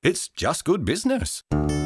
It's just good business.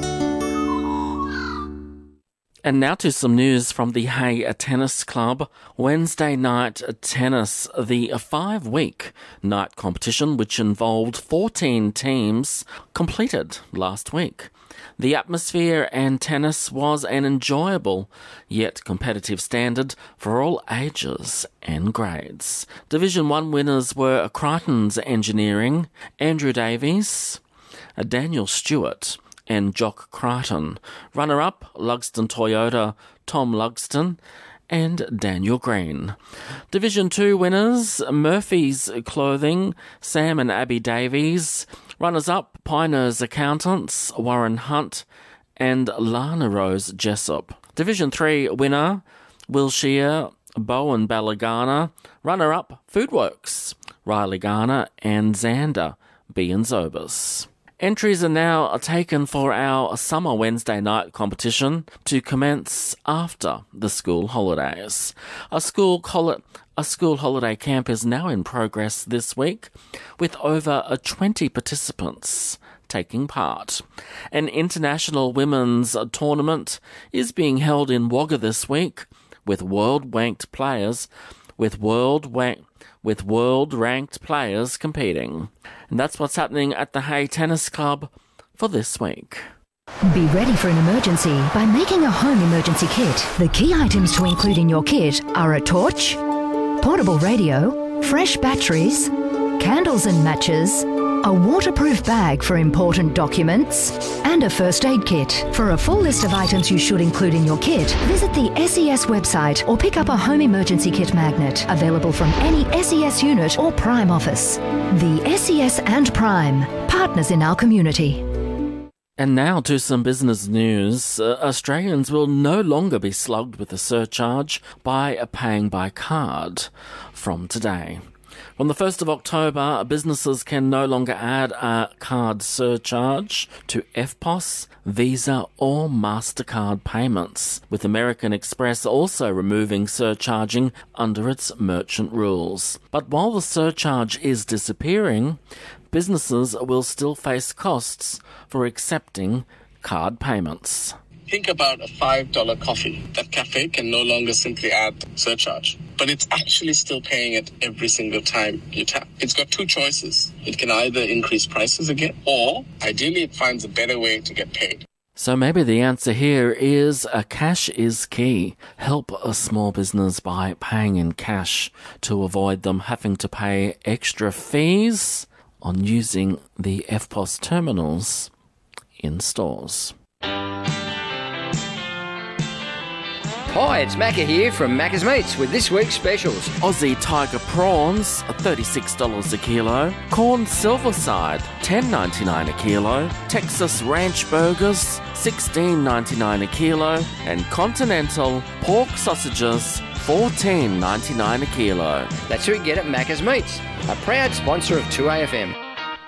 And now to some news from the Hay Tennis Club. Wednesday night tennis, the 5-week night competition, which involved 14 teams, completed last week. The atmosphere and tennis was an enjoyable yet competitive standard for all ages and grades. Division 1 winners were Crichton's Engineering, Andrew Davies, Daniel Stewart and Jock Crichton. Runner-up, Lugston Toyota, Tom Lugston and Daniel Green. Division 2 winners, Murphy's Clothing, Sam and Abby Davies. Runners-up, Piners Accountants, Warren Hunt and Lana Rose Jessup. Division 3 winner, Wilshire, Bowen Ballagana. Runner-up, Foodworks, Riley Garner and Xander B. and Zobus. Entries are now taken for our summer Wednesday night competition to commence after the school holidays. A school holiday camp is now in progress this week with over 20 participants taking part. An international women's tournament is being held in Wagga this week with world-ranked players competing. And that's what's happening at the Hay Tennis Club for this week. Be ready for an emergency by making a home emergency kit. The key items to include in your kit are a torch, portable radio, fresh batteries, candles and matches, a waterproof bag for important documents, and a first aid kit. For a full list of items you should include in your kit, visit the SES website or pick up a home emergency kit magnet, available from any SES unit or Prime office. The SES and Prime, partners in our community. And now to some business news. Australians will no longer be slugged with a surcharge by paying by card from today. From the 1st of October, businesses can no longer add a card surcharge to EFTPOS, Visa or MasterCard payments, with American Express also removing surcharging under its merchant rules. But while the surcharge is disappearing, businesses will still face costs for accepting card payments. Think about a $5 coffee. That cafe can no longer simply add surcharge, but it's actually still paying it every single time you tap. It's got two choices. It can either increase prices again, or ideally it finds a better way to get paid. So maybe the answer here is cash is key. Help a small business by paying in cash to avoid them having to pay extra fees on using the EFTPOS terminals in stores. Hi, it's Macca here from Macca's Meats with this week's specials. Aussie Tiger Prawns, $36 a kilo. Corn Silverside, $10.99 a kilo. Texas Ranch Burgers, $16.99 a kilo. And Continental Pork Sausages, $14.99 a kilo. That's who you get at Macca's Meats, a proud sponsor of 2AFM.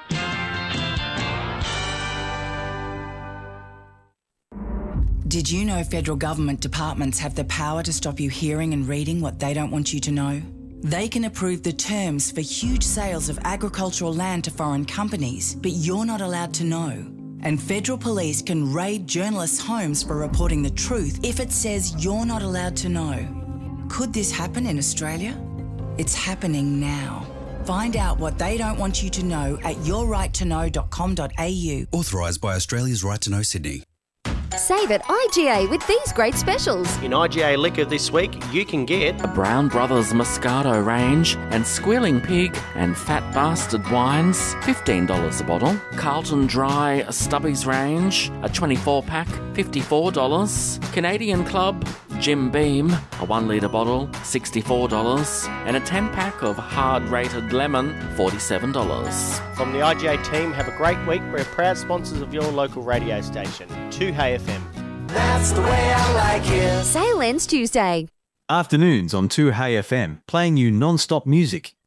Did you know federal government departments have the power to stop you hearing and reading what they don't want you to know? They can approve the terms for huge sales of agricultural land to foreign companies, but you're not allowed to know. And federal police can raid journalists' homes for reporting the truth if it says you're not allowed to know. Could this happen in Australia? It's happening now. Find out what they don't want you to know at yourrighttoknow.com.au. Authorised by Australia's Right to Know Sydney. Save at IGA with these great specials. In IGA Liquor this week, you can get a Brown Brothers Moscato range and Squealing Pig and Fat Bastard wines, $15 a bottle. Carlton Dry Stubbies range, a 24-pack, $54. Canadian Club Jim Beam, a 1 litre bottle, $64. And a 10-pack of hard-rated lemon, $47. From the IGA team, have a great week. We're proud sponsors of your local radio station, 2HayFM. That's the way I like it. Sale ends Tuesday. Afternoons on 2HayFM, playing you non-stop music.